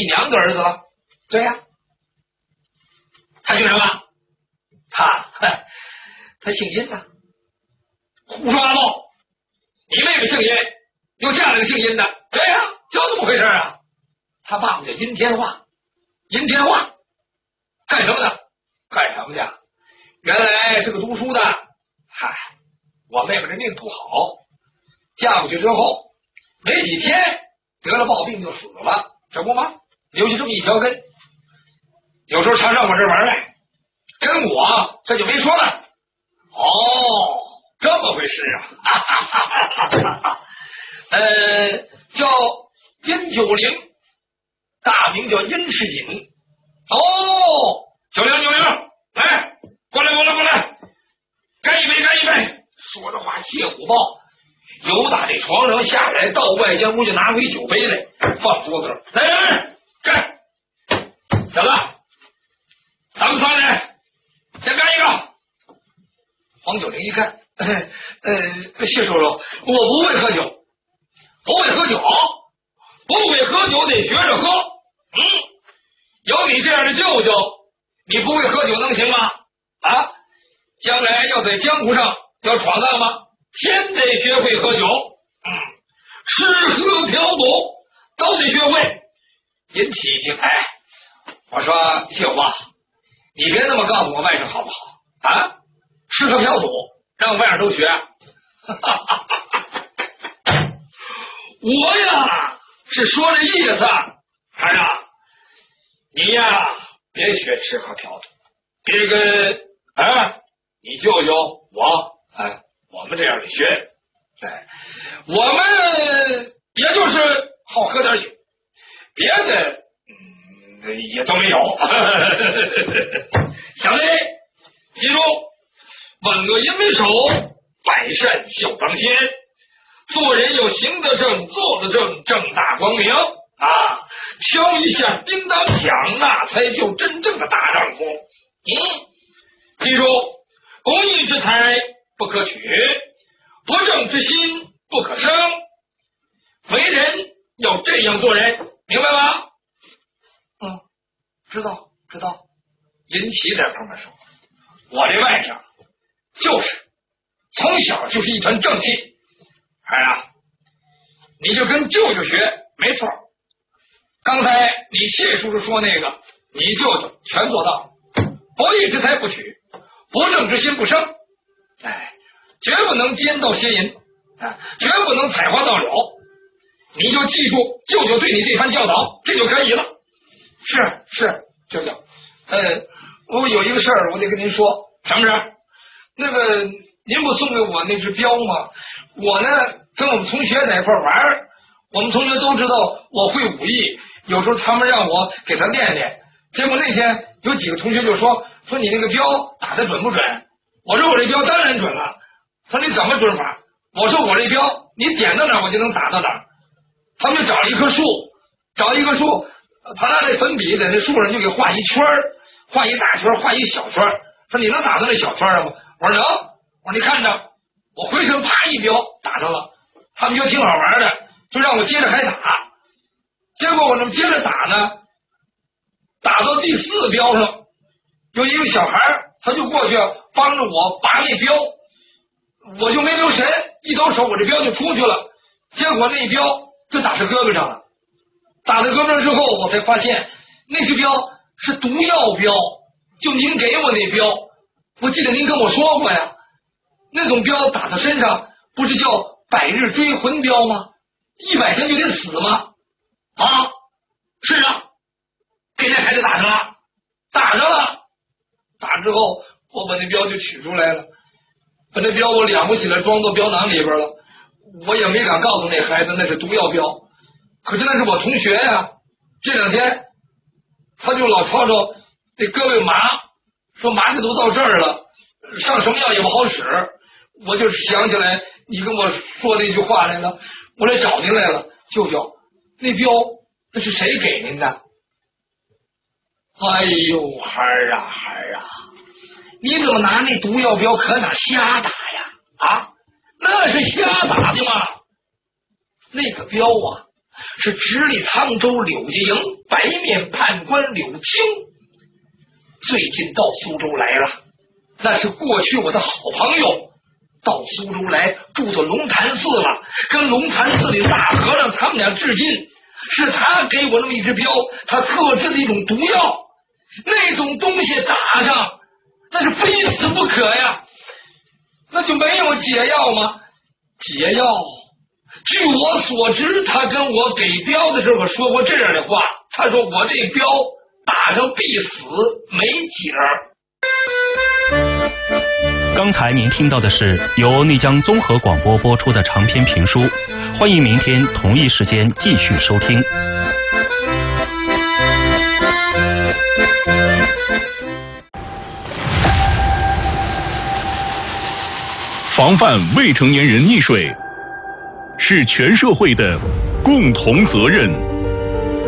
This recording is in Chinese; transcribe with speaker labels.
Speaker 1: 2个儿子了。对呀、他姓什么？他姓殷呐。胡说八道！你妹妹姓殷，又嫁了个姓殷的。对呀、就这么回事啊。他爸爸叫殷天化，殷天化干什么的？干什么的？原来是个读书的。嗨，我妹妹这命不好，嫁过去之后没几天得了暴病就死了，这不吗？留下这么一条根。有时候常上我这玩来，跟我这就没说了。哦，这么回事啊！叫殷九龄，大名叫殷世锦。哦，九龄，来，过来，干一杯！说着话，谢虎豹由打这床上下来，到外间屋就拿回酒杯来，放桌子上，来，干！小子，咱们3人先干一个。黄九龄一看，谢叔叔，我不会喝酒，不会喝酒得学着喝。有你这样的舅舅，你不会喝酒能行吗？啊，将来要在江湖上要闯荡吗？先得学会喝酒。吃喝嫖赌都得学会。引起一听，我说谢武啊，你别那么告诉我外甥好不好啊？吃喝嫖赌让外甥都学。我呀是说这意思，孩子，你呀别学吃喝嫖赌，别跟你舅舅我们这样的学。我们也就是好喝点酒，别的也都没有。小雷，记住，稳恶淫为首，百善孝当先。做人要行得正，坐得正，正大光明啊！敲一下叮当响，那才叫真正的大丈夫。记住，公义之财不可取，不正之心不可生。为人要这样做人，明白吗？知道。引起在旁边说，我这外甥就是从小就是一团正气。你就跟舅舅学，没错。刚才你谢叔叔说那个，你舅舅全做到了。不义之财不取，不正之心不生。绝不能奸盗邪淫，绝不能采花盗柳。你就记住舅舅对你这番教导，这就可以了。是，舅舅。我有一个事儿，我得跟您说。什么事？那个您不送给我那只镖吗？我呢跟我们同学在一块玩，我们同学都知道我会武艺，有时候他们让我给他练练。结果那天有几个同学就说你那个镖打得准不准？我说我这镖当然准了。他说你怎么准法？我说我这镖你点到哪儿我就能打到哪儿。他们就找了一棵树，他拿那粉笔在那树上就给画一圈，画一大圈，画一小圈。说你能打到那小圈上吗？我说能。我说你看着，我回身啪一镖打上了。他们就挺好玩的，就让我接着还打。结果我这么接着打呢，打到第4镖上，有一个小孩他就过去帮着我拔那镖，我就没留神，一抖手我这镖就出去了。结果那镖就打在胳膊上了。打在胳膊上之后，我才发现那只镖是毒药镖，就您给我那镖，我记得您跟我说过呀，那种镖打到身上不是叫百日追魂镖吗？100天就得死吗？是啊，给那孩子打上了。打之后我把那镖就取出来了，把那镖我两不起来装到镖囊里边了。我也没敢告诉那孩子那是毒药镖，可是那是我同学呀。这2天他就老吵吵那胳膊麻，说麻子都到这儿了，上什么药也不好使。我就想起来你跟我说那句话来了，我来找您来了。舅舅，那镖那是谁给您的？哎呦，孩儿啊，你怎么拿那毒药镖可哪瞎打呀？那是瞎打的吗？那个镖啊是直隶沧州柳家营白面判官柳青，最近到苏州来了。那是过去我的好朋友，到苏州来住在龙潭寺了，跟龙潭寺里大和尚他们俩致敬。是他给我那么一支镖，他特制的一种毒药，那种东西打上那是非死不可呀。那就没有解药吗？解药，据我所知，他跟我给镖的时候说过这样的话，他说我这镖打上必死，没解儿。
Speaker 2: 刚才您听到的是由内江综合广播播出的长篇评书，欢迎明天同一时间继续收听。
Speaker 3: 防范未成年人溺水是全社会的共同责任。